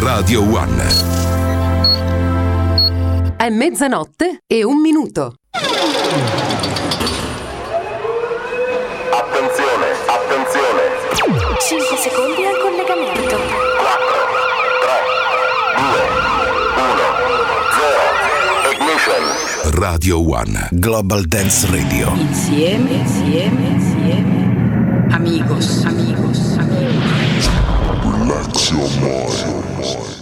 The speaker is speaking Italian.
Radio One. È 00:01. Attenzione. 5 secondi al collegamento. 4, 3, 2, 1, 0. Ignition. Radio One. Global Dance Radio. Insieme. Amigos. Relax your mind.